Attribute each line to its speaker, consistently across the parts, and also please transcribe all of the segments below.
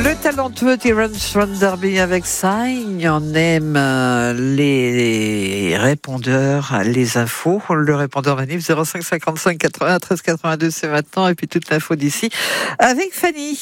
Speaker 1: Le talentueux Terence Randerby avec Sign. On aime les répondeurs, les infos. Le répondeur Manif 05 55 80 13 82, c'est maintenant. Et puis toute l'info d'ici avec Fanny.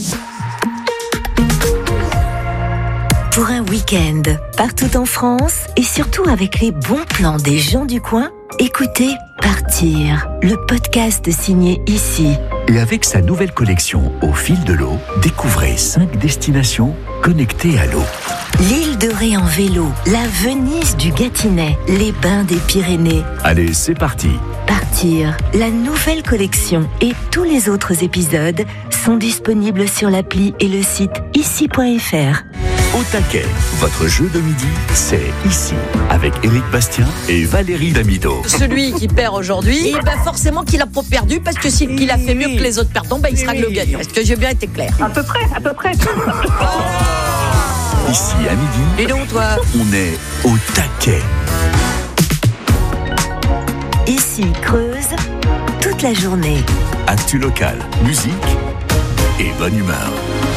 Speaker 2: Pour un week-end partout en France et surtout avec les bons plans des gens du coin, écoutez Partir, le podcast signé Ici.
Speaker 3: Et avec sa nouvelle collection Au fil de l'eau, découvrez 5 destinations connectées à l'eau.
Speaker 2: L'île de Ré en vélo, la Venise du Gâtinais, les bains des Pyrénées.
Speaker 3: Allez, c'est parti.
Speaker 2: Partir, la nouvelle collection et tous les autres épisodes sont disponibles sur l'appli et le site ici.fr.
Speaker 3: Au taquet, votre jeu de midi, c'est Ici, avec Éric Bastien et Valérie Damido.
Speaker 4: Celui qui perd aujourd'hui, forcément qu'il a pas perdu, parce que s'il a fait mieux que les autres perdants, il sera le gagnant. Est-ce que j'ai bien été clair?
Speaker 5: À peu près.
Speaker 3: Ici, à midi,
Speaker 4: Et donc, toi?
Speaker 3: on est au taquet.
Speaker 2: Ici Creuse, toute la journée.
Speaker 3: Actu local, musique et bonne humeur.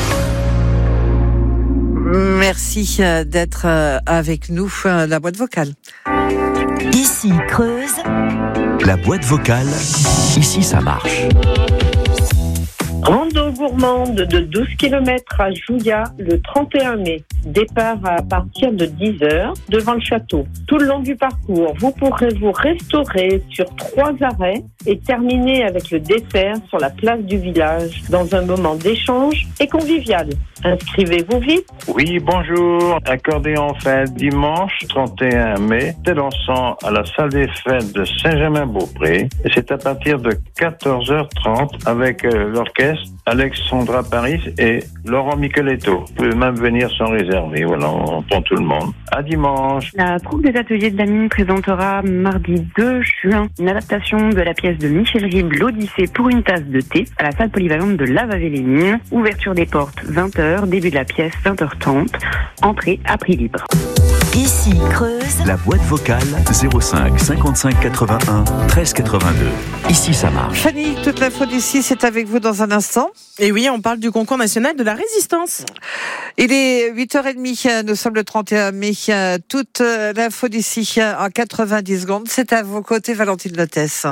Speaker 1: Merci d'être avec nous. La boîte vocale.
Speaker 2: Ici Creuse,
Speaker 3: La boîte vocale, ici ça marche.
Speaker 5: Rando gourmande de 12 km à Jouya le 31 mai. Départ à partir de 10h devant le château. Tout le long du parcours, vous pourrez vous restaurer sur 3 arrêts et terminer avec le dessert sur la place du village dans un moment d'échange et convivial. Inscrivez-vous vite.
Speaker 6: Oui, bonjour. Accordéon fête dimanche 31 mai, dansant à la salle des fêtes de Saint-Germain-Beaupré. Et c'est à partir de 14h30 avec l'orchestre Alexandra Paris et Laurent Micheletto. Vous pouvez même venir sans réserver. Voilà, on prend tout le monde. À dimanche.
Speaker 7: La troupe des ateliers de la mine présentera mardi 2 juin une adaptation de la pièce de Michel Ribes, l'Odyssée pour une tasse de thé, à la salle polyvalente de Lavavé-les-Mines. Ouverture des portes 20h, début de la pièce 20h30, entrée à prix libre.
Speaker 2: Ici Creuse,
Speaker 3: La boîte vocale 05 55 81 13 82. Ici ça marche.
Speaker 1: Fanny, toute l'info d'ici, c'est avec vous dans un instant.
Speaker 8: Et oui, on parle du concours national de la résistance.
Speaker 1: Il est 8h30, nous sommes le 31 mai. Toute l'info d'ici en 90 secondes. C'est à vos côtés, Valentine Lotès.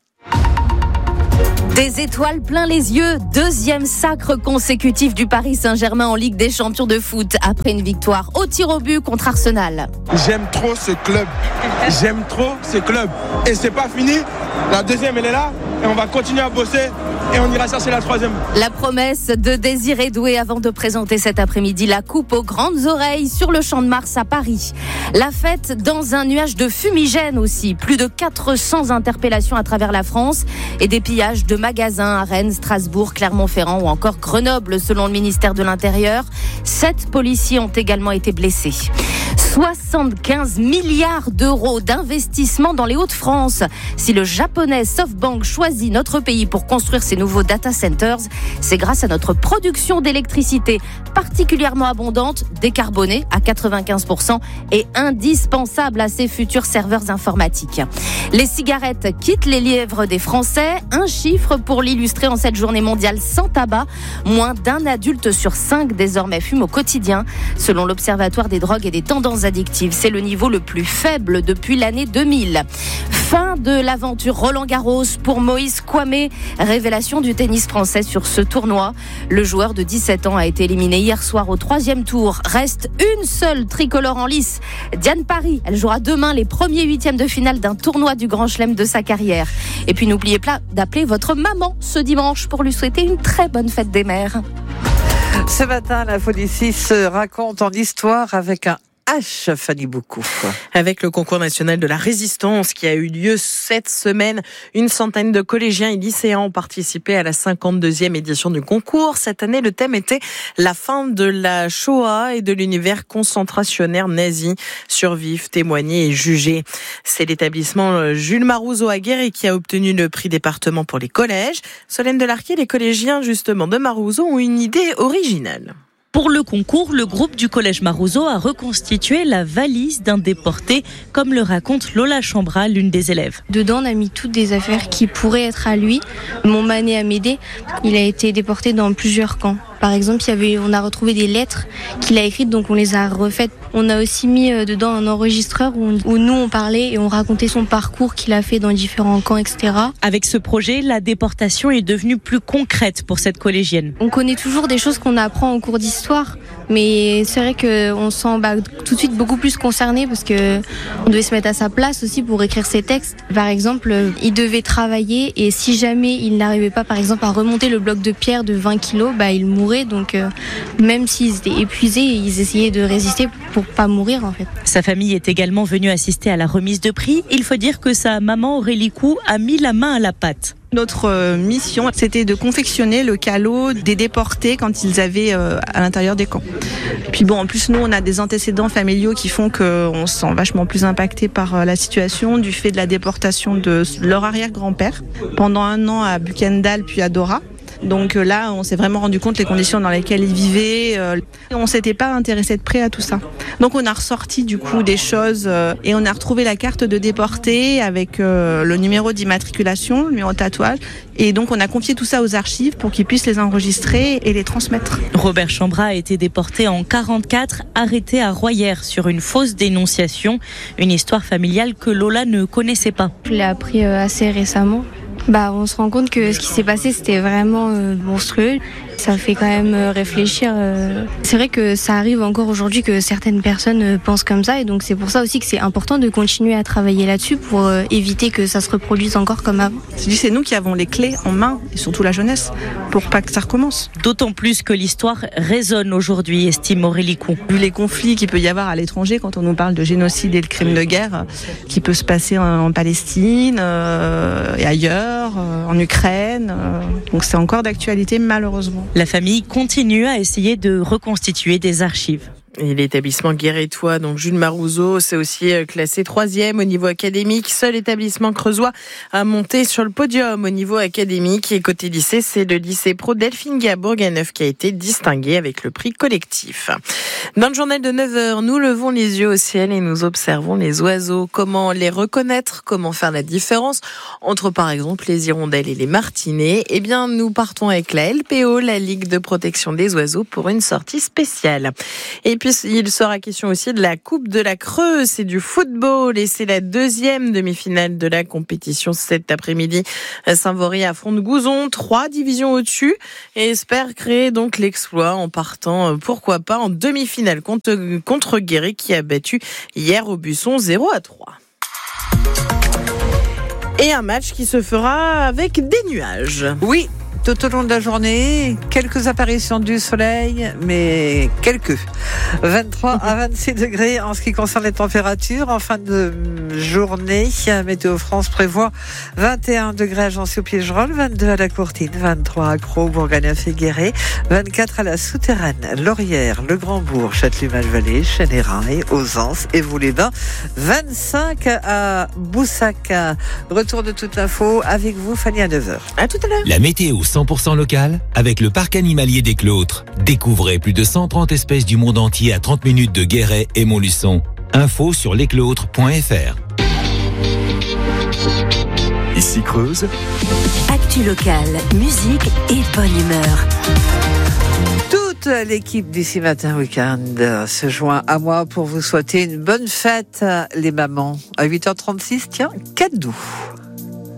Speaker 9: Des étoiles plein les yeux, deuxième sacre consécutif du Paris Saint-Germain en Ligue des Champions de foot après une victoire au tir au but contre Arsenal.
Speaker 10: J'aime trop ce club. Et c'est pas fini, la deuxième elle est là et on va continuer à bosser et on ira chercher la troisième.
Speaker 9: La promesse de Désiré Doué avant de présenter cet après-midi la coupe aux grandes oreilles sur le Champ de Mars à Paris. La fête dans un nuage de fumigène aussi, plus de 400 interpellations à travers la France et des pillages de magasins à Rennes, Strasbourg, Clermont-Ferrand ou encore Grenoble selon le ministère de l'Intérieur. 7 policiers ont également été blessés. 75 milliards d'euros d'investissement dans les Hauts-de-France. Si le japonais SoftBank choisit notre pays pour construire ses nouveaux data centers, c'est grâce à notre production d'électricité particulièrement abondante, décarbonée à 95% et indispensable à ses futurs serveurs informatiques. Les cigarettes quittent les lièvres des Français. Un chiffre pour l'illustrer en cette journée mondiale sans tabac. Moins d'un adulte sur 5 désormais fume au quotidien. Selon l'Observatoire des drogues et des tendances addictives, c'est le niveau le plus faible depuis l'année 2000. Fin de l'aventure Roland-Garros pour Moïse Kouamé. Révélation du tennis français sur ce tournoi. Le joueur de 17 ans a été éliminé hier soir au 3e tour. Reste une seule tricolore en lice. Diane Paris, elle jouera demain les premiers 8e de finale d'un tournoi du Grand Chelem de sa carrière. Et puis n'oubliez pas d'appeler votre maman ce dimanche pour lui souhaiter une très bonne fête des mères.
Speaker 1: Ce matin, l'info d'ici se raconte en histoire avec un H, Fanny Boucou.
Speaker 8: Avec le concours national de la résistance qui a eu lieu cette semaine, une centaine de collégiens et lycéens ont participé à la 52e édition du concours. Cette année, le thème était la fin de la Shoah et de l'univers concentrationnaire nazi. Survivre, témoigner et juger. C'est l'établissement Jules Marouzeau à Guéret qui a obtenu le prix département pour les collèges. Solène Delarquet, les collégiens justement de Marouzeau ont une idée originale.
Speaker 11: Pour le concours, le groupe du Collège Marouzeau a reconstitué la valise d'un déporté, comme le raconte Lola Chambra, l'une des élèves.
Speaker 12: Dedans, on a mis toutes des affaires qui pourraient être à lui. Mon mané Amédée, il a été déporté dans plusieurs camps. Par exemple, on a retrouvé des lettres qu'il a écrites, donc on les a refaites. On a aussi mis dedans un enregistreur où nous on parlait et on racontait son parcours qu'il a fait dans différents camps, etc.
Speaker 11: Avec ce projet, la déportation est devenue plus concrète pour cette collégienne.
Speaker 12: On connaît toujours des choses qu'on apprend en cours d'histoire, mais c'est vrai qu'on se sent tout de suite beaucoup plus concerné parce que on devait se mettre à sa place aussi pour écrire ses textes. Par exemple, il devait travailler et si jamais il n'arrivait pas, par exemple, à remonter le bloc de pierre de 20 kilos, il mourait. Donc même s'ils étaient épuisés, ils essayaient de résister pour pas mourir en fait.
Speaker 11: Sa famille est également venue assister à la remise de prix. Il faut dire que sa maman Aurélie Cou a mis la main à la pâte.
Speaker 13: Notre mission, c'était de confectionner le calot des déportés quand ils avaient à l'intérieur des camps. Puis en plus, nous, on a des antécédents familiaux qui font qu'on se sent vachement plus impacté par la situation du fait de la déportation de leur arrière-grand-père pendant 1 an à Bukendal puis à Dora. Donc là, on s'est vraiment rendu compte des conditions dans lesquelles ils vivaient. On s'était pas intéressé de près à tout ça. Donc on a ressorti du coup des choses et on a retrouvé la carte de déporté avec le numéro d'immatriculation, le numéro de tatouage. Et donc on a confié tout ça aux archives pour qu'ils puissent les enregistrer et les transmettre.
Speaker 11: Robert Chambra a été déporté en 1944, arrêté à Royères sur une fausse dénonciation. Une histoire familiale que Lola ne connaissait pas.
Speaker 12: Je l'ai appris assez récemment. On se rend compte que ce qui s'est passé, c'était vraiment monstrueux. Ça fait quand même réfléchir. C'est vrai que ça arrive encore aujourd'hui que certaines personnes pensent comme ça et donc c'est pour ça aussi que c'est important de continuer à travailler là-dessus pour éviter que ça se reproduise encore comme avant.
Speaker 13: C'est nous qui avons les clés en main et surtout la jeunesse pour pas que ça recommence.
Speaker 11: D'autant plus que l'histoire résonne aujourd'hui, estime Aurélie Cou.
Speaker 13: Vu les conflits qu'il peut y avoir à l'étranger quand on nous parle de génocide et de crimes de guerre qui peut se passer en Palestine et ailleurs, en Ukraine, donc c'est encore d'actualité malheureusement.
Speaker 11: La famille continue à essayer de reconstituer des archives.
Speaker 8: Et l'établissement guérétois, donc Jules Marouzeau, c'est aussi classé 3e au niveau académique. Seul établissement creusois à monter sur le podium au niveau académique. Et côté lycée, c'est le lycée pro Delphine Gay à Bourganeuf qui a été distingué avec le prix collectif. Dans le journal de 9h, nous levons les yeux au ciel et nous observons les oiseaux. Comment les reconnaître? Comment faire la différence entre, par exemple, les hirondelles et les martinets? Eh bien, nous partons avec la LPO, la Ligue de protection des oiseaux, pour une sortie spéciale. Et puis, il sera question aussi de la Coupe de la Creuse, c'est du football et c'est la 2e demi-finale de la compétition cet après-midi. Saint-Vaury affronte Gouzon, 3 divisions au-dessus et espère créer donc l'exploit en partant, pourquoi pas, en demi-finale contre Guéret qui a battu hier au Busson 0-3. Et un match qui se fera avec des nuages.
Speaker 1: Oui. Tout au long de la journée, quelques apparitions du soleil, mais quelques. 23 à 26 degrés en ce qui concerne les températures. En fin de journée, Météo France prévoit 21 degrés à Jancy-au-Piégerolles, 22 à la Courtine, 23 à Crau, Bourganeuf et Guéret, 24 à la Souterraine, Laurière, Le Grand-Bourg, Châtelumet-Vallée, Chénérin et Ausence et Vaux-les-Bains, 25 à Boussac. Retour de toute l'info avec vous, Fanny, à 9h.
Speaker 8: À tout à l'heure.
Speaker 14: La météo 100% local avec le parc animalier des Clôtres. Découvrez plus de 130 espèces du monde entier à 30 minutes de Guéret et Montluçon. Info sur lesclôtres.fr.
Speaker 3: Ici Creuse.
Speaker 2: Actu locale, musique et bonne humeur.
Speaker 1: Toute l'équipe d'ici matin week-end se joint à moi pour vous souhaiter une bonne fête, les mamans. À 8h36, tiens, cadeau.